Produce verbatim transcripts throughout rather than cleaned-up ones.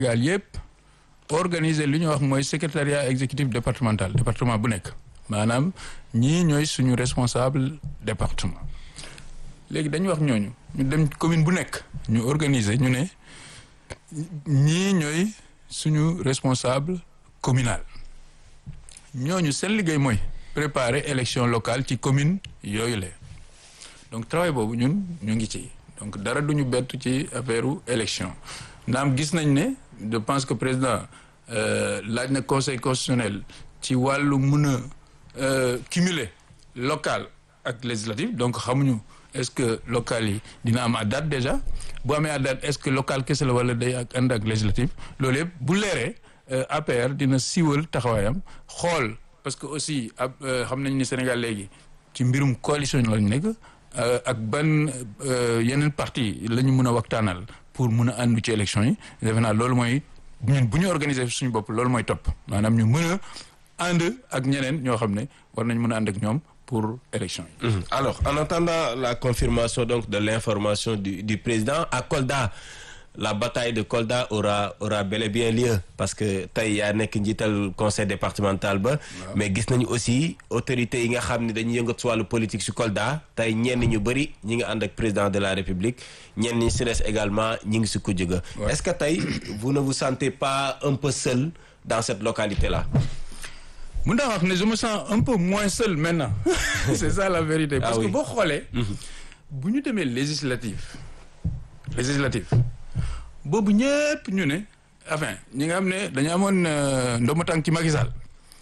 Sénégal yëpp organiser li ñuy wax mooy secrétariat exécutif départemental département bu nekk maanaam ñii ñooy suñu responsable département léegi dañu wax ñooñu ñu dem commune bu nekk ñu organiser ñu ne ñii ñooy suñu responsable communal ñooñu seen liggéey mooy préparer élection locale ci commune yooyu la donc travail boobu ñun ñu ngi ci donc dara duñu bett ci affaire élection naam gis nañ ne je pense que président laaj na conseil constitutionnel ci wàllu mën a cumuler local ak législatif donc xamuñu est-ce que local yi dina am à date déjà bu amee à date est-ce que local kese la wala day ak ànd ak législatif loolu yëpp bu leeree A P R dina siiwal taxawaayam xool parce que aussi ab xam nañ ni Sénégal léegi ci mbirum coalition lañu nekk ak ban yeneen parti la ñu mën a waxtaanal pour mun a àndu ci élection yi defe naa loolu mooy ñun bu ñu organiser suñu bopp loolu mooy topp maanaam ñu mën a ànd ak ñeneen ñoo xam ne war nañ mën a ànd ak ñoom pour élection yi. Mmh. Alors en attendant la confirmation donc de l'information du du président à Kolda la bataille de Kolda aura aura bel et bien lieu parce que tey yaa nekk njiital conseil départemental ba. Ouais. Mais gis nañu aussi autorités yi nga xam ne dañuy yëngatu si wàllu politique si Kolda tey ñenn ñu bëri ñi nga ànd ak président de la République ñenn ñi si des également ñi ngi si kujje ga. Est-ce que tey vous ne vous sentez pas un peu seul dans cette localité là. mun naa wax ne je me sens un peu moins seul maintenant c'est ça la vérité. parce ah, oui. que boo xoolee. bu ñu demee législative législative boobu ñëpp ñu ne enfin ñi nga xam ne dañu amoon ndomu tànk ci Macky Sall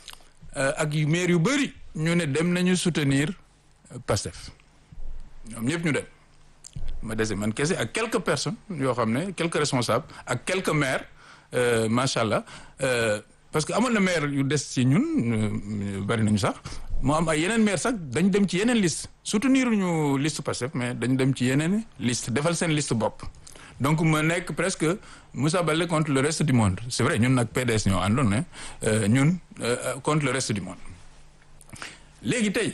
ak yu maire yu bëri ñu ne dem nañu soutenir Pastef ñoom ñëpp ñu dem ma dese man kese ak quelques personnes yoo xam ne quelques responsables ak quelques maires macha allah. parce que amoon na maire yu des ci ñun bari nañu sax moo am ay yeneen maire sax dañu dem ci yeneen liste soutenir ñu liste Pastef mais dañu dem ci yeneen liste defal seen liste bopp donc ma nekk presque Moussa Baldé contre le reste du monde c'est vrai ñun nag P D S ñoo àndoon ne ñun contre le reste du monde léegi tey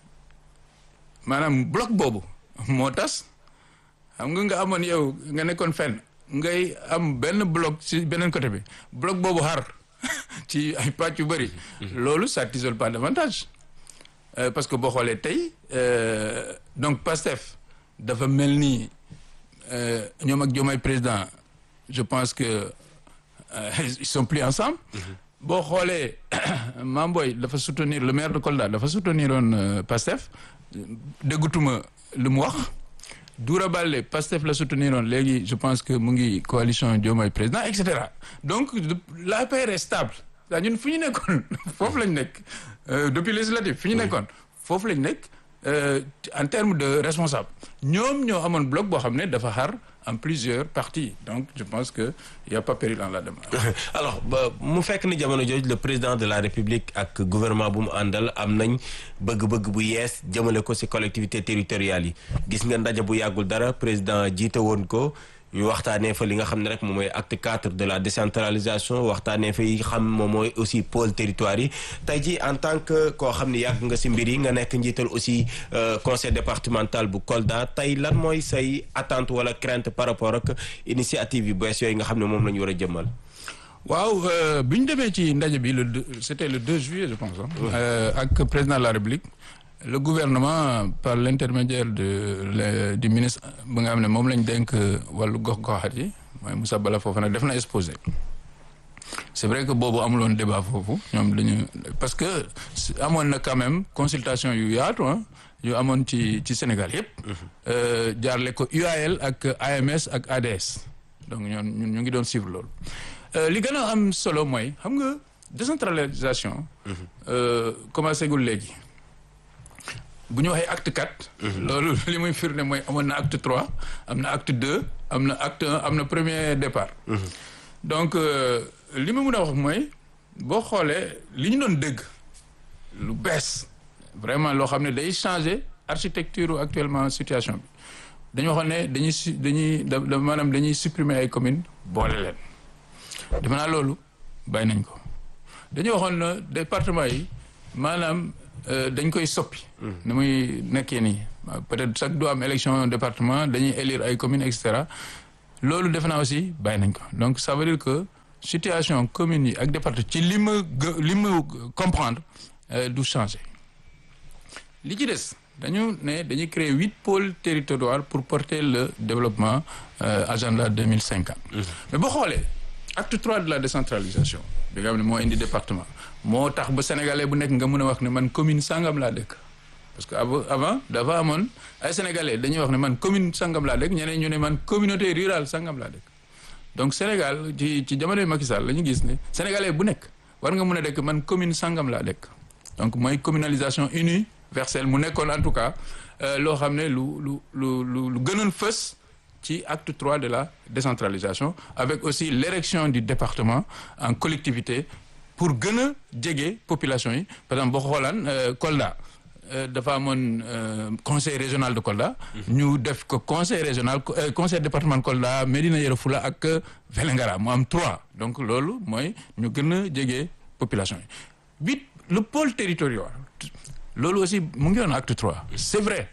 maanaam bloc boobu moo tas xam nga nga amoon yow nga nekkoon fenn ngay am benn bloc ci beneen côté bi bloc boobu xar ci ay pàcc yu bëri loolu ça t'isole pas davantage euh, parce que boo xoolee tey euh, donc Pastef dafa mel ni ñoom ak Diomaye président je pense que euh, ils sont plus ensemble boo xoolee Mame Boye dafa soutenir le maire de Kolda dafa soutenir woon euh, Pastef déggutuma lu mu wax Doura Baldé Pastef la soutenir woon léegi je pense que mu ngi coalition Diomaye président et cetera donc l'A P R est stable daa ñun fu ñu nekkoon foofu lañ nekk depuis législative fi ñu nekkoon foofu lañ nekk en termes de responsable ñoom ñoo amoon bloc boo xam ne dafa xar en plusieurs parties donc je pense que il y a pas péril en la demeure. alors ba mu fekk ni jamono jooju le président de la République ak gouvernement bu mu àndal am nañ bëgg-bëgg bu yees jëmale ko ci collectivités territoriales yi gis nga ndaje bu yàggul dara président jiite woon ko ñu waxtaanee fa li nga xam ne rek moom mooy acte quatre de la décentralisation waxtaanee fa yi xam moom mooy aussi pôle territoire yi tey jii en tant que koo xam ne yàgg nga ci mbir yi nga nekk njiital aussi conseil départemental bu Kolda tey lan mooy say attente wala crainte par rapport ak initiative yu bees yooyu nga xam ne moom la ñu war a jëmmal. waaw bi ñu demee ci ndaje bi le c'était le deux juillet je pense euh, ak président de la République. Le gouvernement par l'intermédiaire de le, du ministre ba nga xam ne moom lañ dénk wàllu gox-goxaat yi mooy Moussa Bala Fofana def na exposé c'est vrai que boobu amuloon débat foofu ñoom dañu parce que amoon na quand même consultation yu yaatu yu amoon ci ci Sénégal yëpp. jaarle ko U A L ak A M S ak A D S donc ñoon ñun ñu ngi doon suivre loolu li gën a am solo mooy xam nga décentralisation. commencé gul léegi. bu ñu waxee acte quatre. loolu li muy firnde mooy amoon na acte trois am na acte deux am na acte un am na premier départ. donc li ma mën a wax mooy boo xoolee li ñu doon dégg lu bees vraiment loo xam ne day changer architecture actuellement situation bi dañu waxoon ne dañuy su dañuy da maanaam dañuy supprimer ay communes boole leen. defe naa loolu bàyyi nañ ko dañu waxoon ne département yi maanaam. dañ koy soppi. ni muy nekkee nii peut-être chaque du am élection département dañuy élire ay communes et cetera loolu defe naa aussi bàyyi nañ ko donc ça veut dire que situation commune yi ak département ci li ma li ma comprendre du changer li ci des dañu ne dañuy créer huit pôles territoriaux pour porter le développement euh, agenda deux mille cinquante. Mmh. mais boo xoolee acte trois de la décentralisation bi nga xam ne moo indi département moo tax ba sénégalais bu nekk nga mën a wax ne man commune sangam laa dëkk parce que avant dafa amoon ay sénégalais dañuy wax ne man commune sangam laa dëkk ñeneen ñu ne man communauté rurale sangam laa dëkk donc Sénégal ci ci jamonoy Macky Sall la ñu gis ne sénégalais bu nekk war nga mën a dëkk man commune sangam laa dëkk donc mooy communalisation universelle mu nekkoon en tout cas loo xam ne lu lu lu lu lu gënoon fës ci acte trois de la décentralisation avec aussi l'érection du département en collectivité pour gën a jege population yi par exemple boo xoolaan Kolda dafa amoon conseil régional de Kolda ñu def ko conseil régional conseil départemental Kolda Médina Yoro Foulah ak Vélingara mu am trois donc loolu mooy ñu gën a jege population yi huit le pôle territorial loolu aussi mu ngi woon acte trois c'est vrai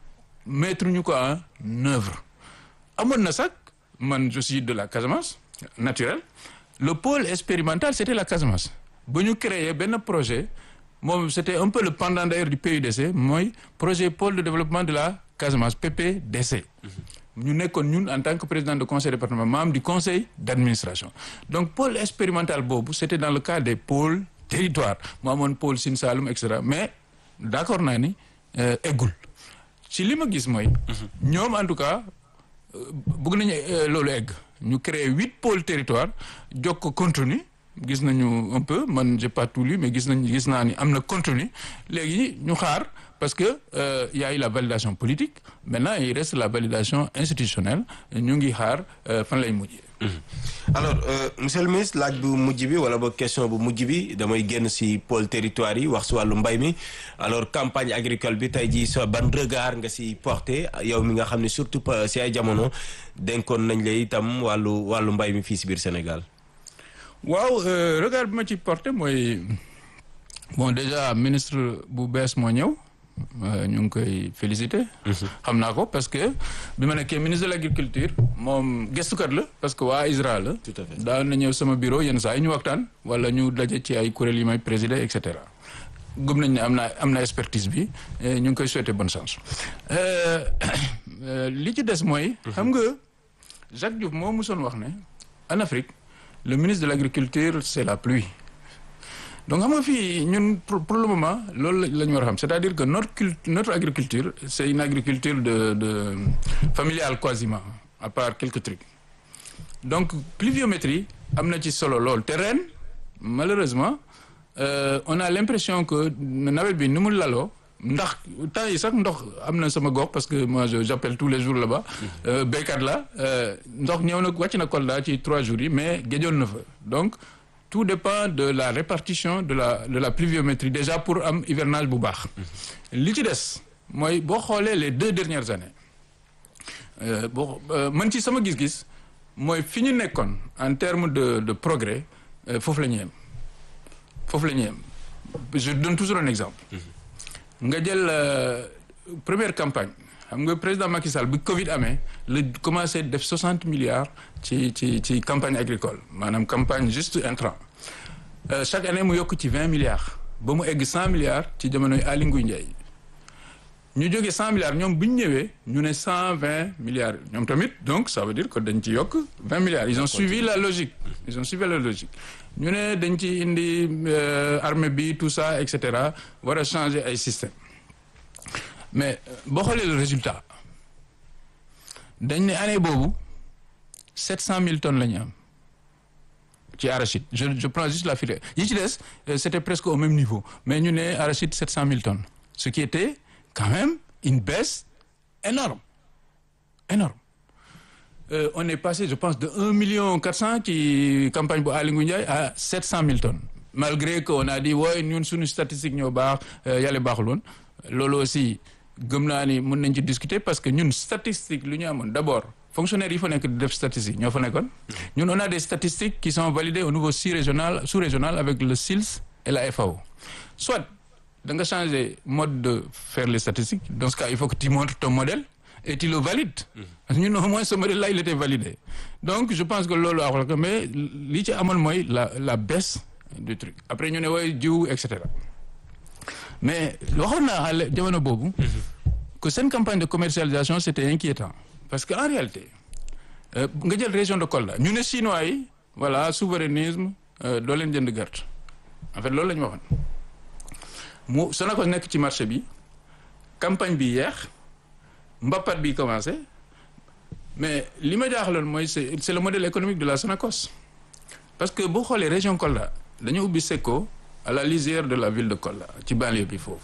mettre ñu ko en œuvre amoon na sax man je suis de la Casamance naturel le pôle expérimental c'était la Casamance ba ñu créé benn projet moom c'était un peu le pendant d'ailleurs du P U D C mooy projet pôle de développement de la Casamance P P D C ñu nekkoon ñun en tant que président de conseil départemental membre du conseil d'administration donc pôle expérimental boobu c'était dans le cadre des pôles territoires mu amoon pôle Sine Saloum et cetera mais d'accord naa ni eggul ci li ma gis mooy ñoom en tout cas bëgg nañu loolu egg ñu créer huit pôles territoires jox ko contenu gis nañu un peu man j'ai pas tout lu mais gis nañ gis naa ni am na contenu léegi ñu xaar parce que euh, y a eu la validation politique maintenant il reste la validation institutionnelle ñu ngi xaar euh, fan lay mujjee. alors euh, monsieur le ministre laaj bu mujj bi wala boog question bu mujj bi damay génn ci pôle territoire yi wax ci wàllu mbay mi alors campagne agricole bi tey jii so ban regard nga ci porté yow mi nga xam ne surtout ci ay jamono dénkoon nañ la itam wàllu wàllu mbay mi fii ci biir Sénégal. waaw euh, regard bi ma ci porté mooy bon déjà ministre bu bees moo ñëw ñu ngi koy féliciter. xam naa ko parce que bi ma nekkee ministre de l'agriculture moom gëstukat la parce que waa ISRA la. tout à fait daan na ñëw sama bureau yenn saa yi ñu waxtaan wala ñu daje ci ay kuréel yi may présider et cetera. gëm nañ ne am na am na expertise bi ñu ngi koy souhaiter bonne chance li ci des mooy. xam nga Jacques Diouf moo musoon wax ne en Afrique. le ministre de l'agriculture c'est la pluie donc xam nga fii ñun pour, pour le moment loolu la ñu war a xam c'est-à-dire que notre culture notre agriculture c'est une agriculture de de familiale quasiment à part quelques trucs donc pluviométrie am na ci solo lool te ren malheureusement euh, on a l'impression que nawet bi ni mu laloo ndax temps yi sax ndox am na sama gox parce que moi je j'appelle tous les jours là-bas euh, béykat la ndox ñëw na wàcc na Kolda ci trois jours yi mais géjoon na fa donc tout dépend de la répartition de la de la pluviométrie déjà pour am hivernage bu baax li ci des mooy boo xoolee les deux dernières années euh, boo man ci sama gis-gis mooy fi ñu nekkoon en termes de de progrès euh, foofu la ñu yem foofu la ñu yem je donne toujours un exemple nga jël euh, première campagne xam nga président Macky Sall bi Covid amee la commencé def soixante milliards ci ci ci campagne agricole maanaam campagne juste intrant euh, chaque année mu yokk ci vingt milliards ba mu egg cent milliards ci jamonoy Aly Ngouille Ndiaye ñu jógee cent milliards ñoom bu ñu ñëwee ñu ne cent vingt milliards ñoom tamit donc ça veut dire que dañ ci yokk vingt milliards ils ont suivi la logique ils ont suivi la logique ñu ne dañ ci indi euh, armée bi tout ça et cetera war a changer ay système mais boo xoolee le résultat dañ ne année boobu sept cent mille tonnes la ñu am ci arachide je je prends juste la filière yi ci des euh, c'était presque au même niveau mais ñu ne arachide sept cent mille tonnes ce qui était quand même une baisse énorme énorme euh, on est passé je pense de un million quatre cent ci campagne bu Aly Ngouille Ndiaye à sept cent mille tonnes malgré que on a dit wooy ñun suñu statistique ñoo baax yàlla baaxul woon loolu aussi gëm naa ni mën nañ ci discuter parce que ñun statistique lu ñu amoon d'abord fonctionnaires yi fa nekk di def statistique ñoo fa nekkoon ñun on a des statistiques qui sont validées au niveau sous-régional sous-régional avec le S I L S et la F A O soit da nga changer mode de faire les statistiques dans ce cas il faut que tu montres ton modèle et tu le valides. Parce que ñun au moins ce modèle-là il était validé. Donc je pense que loolu wax la ko mais li ci amoon mooy la la baisse du truc après ñu ne way jiw et cetera mais waxoon naa à jamono boobu. que seen campagne de commercialisation c'était inquiétant parce que en réalité nga jël région de Kolda ñu ne chinois yi voilà souverainisme doo leen jënd gerte en fait loolu la ñu waxoon mu Sonacos nekk ci marché bi campagne bi yeex mbappat bi commencé mais li ma jaaxaloon mooy c'est c'est le modèle économique de la Sonacos parce que boo xoolee région Kolda dañoo ubbi Secco à la lisière de la ville de Kolda ci banlieue bi foofu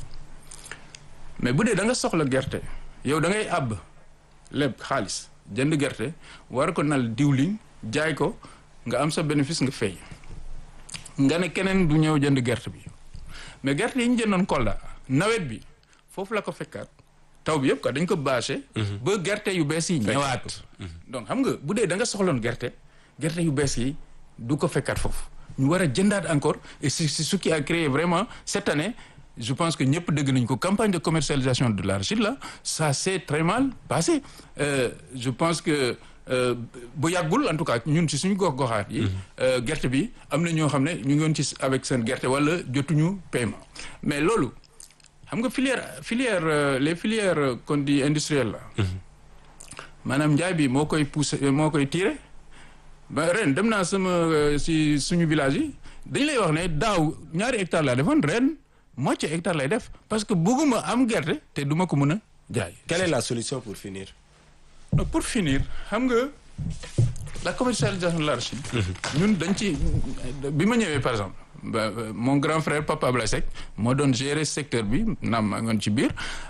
mais bu dee da nga soxla gerte yow da ngay àbb leb xaalis jënd gerte war ko nal diwlin jaay ko nga am sa bénéfice nga fay nga ne keneen du ñëw jënd gerte bi mais gerte yi ñu jëndoon Kolda nawet bi foofu la ko fekkaat taw bi yëpp quoi dañ ko bâché. ba gerte yu bees yi ñëwaat. donc xam nga bu dee da nga soxloon gerte gerte yu bees yi du ko fekkaat foofu ñu war a jëndaat encore et c'est ce qui a créé vraiment cette année. Je pense que ñëpp dégg nañ ko campagne de commercialisation de l'arachide là ça s'est très mal passé euh, je pense que bu yàggul en tout cas ñun ci suñu gox goxaat yi gerte bi am na ñoo xam ne ñu ngi woon ci avec seen gerte wala jotuñu paiement mais loolu xam nga filière filière euh, les filières qu'on dit industrielles là maanaam njaay bi moo koy pousser moo koy tirer ba ren dem naa sama ci suñu village yi dañ lay wax ne daaw ñaari hectares laa defoon ren moitié hectare lay def parce que bëgguma am gerte te duma ko mën a jaay. Quelle est la solution pour finir? Pour finir xam nga la commercialisation de l'arachide. ñun dañ ci bi ma ñëwee par exemple mon grand frère Papa Ablaye Seck moo doon gérer secteur bi naam maa ngoon ci biir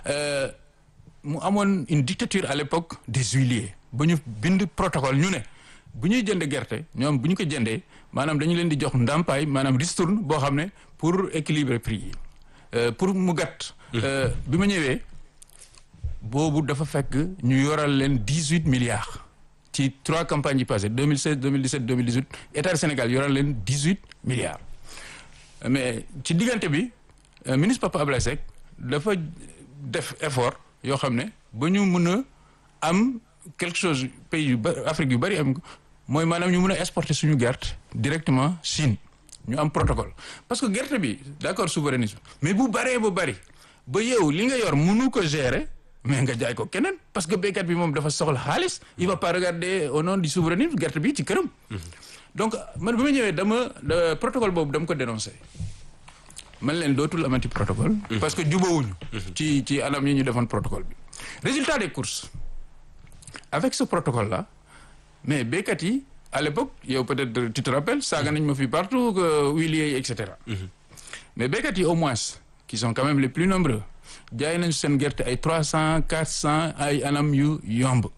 mu amoon une dictature à l'époque des huiliers ba ñu bind protocole ñu ne bu ñuy jënd gerte ñoom bu ñu ko jëndee maanaam dañu leen di jox ndàmpaay maanaam ristourne boo xam ne pour équilibrer prix yi. Euh, pour mu gàtt. bi ma ñëwee boobu dafa fekk ñu yoral leen dix-huit milliards ci trois campagnes yi passées deux mille seize deux mille dix-sept deux mille dix-huit état du Sénégal yoral leen dix-huit milliards. mais ci diggante bi euh, ministre Papa Ablaye Seck dafa def effort yoo xam ne ba ñu mën a am quelque chose pays yu bari Afrique yu bari am mooy maanaam ñu mën a exporter suñu gerte directement Chine. ñu am protocole parce que gerte bi d'accord souverainisme mais bu baree ba bari ba yow li nga yor mënu ko gérer mais nga jaay ko keneen parce que béykat bi moom dafa soxla xaalis il va pas regarder au nom du souverainisme gerte bi ci këram. donc man bi ma ñëwee dama protocole boobu dama ko dénoncer man leen dootul amati protocole. parce que jubawuñu. ci ci anam yi ñu defoon protocole bi. résultat des courses avec ce protocole là mais béykat yi. à l'époque yow peut-être tu te rappelles saaga nañ ma fi partout que huiliers yi et cetera. mais béykat yi au moins qui sont quand même les plus nombreux jaay nañ seen gerte ay trois cent quatre cent ay anam yu yomb.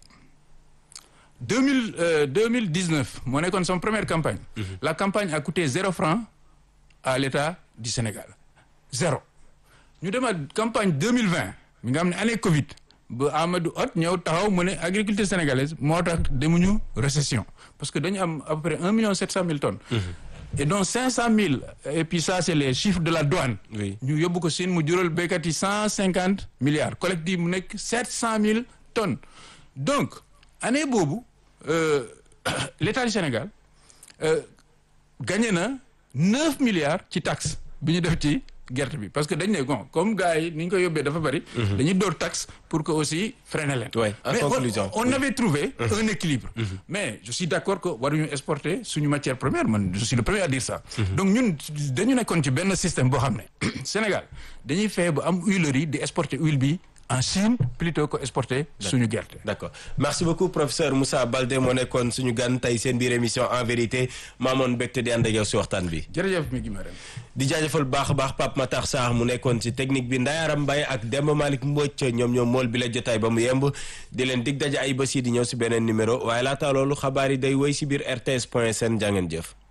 deux mille deux mille dix-neuf moo nekkoon son première campagne. la campagne a coûté zéro franc à l'État du Sénégal zéro. ñu demaat campagne deux mille vingt mi nga xam ne année Covid ba Amadou Hott ñëw taxaw mu ne agriculture sénégalaise moo tax demuñu récession. parce que dañu am à peu près un million sept cent mille tonnes. et donc cinq cent mille et puis ça c'est les chiffres de la douane. ñu yóbbu ko Chine mu jural béykat yi cent cinquante milliards collectif mu nekk sept cent mille tonnes. donc année boobu euh, l'État du Sénégal euh, gagné na neuf milliards ci taxe bi ñu def ci gerte bi parce que dañ ne bon comme gars yi ni ñu ko yóbbee dafa bari. dañuy door taxe pour que aussi freiner leen. Ouais, en mais conclusion. on, on avait trouvé un équilibre. mais je suis d'accord que waruñu exporter suñu matière première man je suis le premier à dire ça. donc ñun dañu nekkoon ci benn système boo xam ne Sénégal dañuy fexe ba am huilerie di exporter huile bi en Chine plutôt que exporter suñu gerte. d'accord merci beaucoup professeur Moussa Baldé moo nekkoon suñu gan tey seen biir émission en vérité maamoon mbégte di ànd ak yow si waxtaan bi. jërëjëf mi ngi ma di jaajëfal baax a baax Pape Matar Sarr mu nekkoon ci technique bi Ndayaram Mbaye ak Demba Malick Mbodj ñoom ñoom mool bi la jotaay ba mu yemb di leen dig daje ay bés yi di ñëw si beneen numéro waaye laata loolu xabaar yi day woy si biir R T S point sn jàngeen jëf.